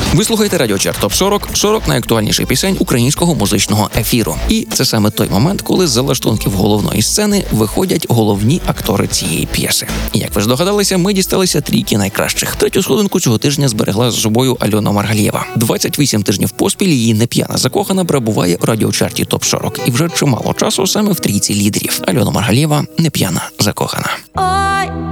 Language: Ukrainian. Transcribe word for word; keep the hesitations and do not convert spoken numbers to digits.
Ви слухаєте радіочарт Топ сорок, сорок найактуальніших пісень українського музичного ефіру. І це саме той момент, коли з залаштунків головної сцени виходять головні актори цієї п'єси. І як ви здогадалися, ми дісталися трійки найкращих. Третю сходинку цього тижня зберегла з собою Альона Маргалієва. двадцять вісім тижнів поспіль її неп'яна закохана перебуває у радіочарті Топ сорок. І вже чимало часу саме в трійці лідерів. Альона Маргалієва «Неп'яна закохана».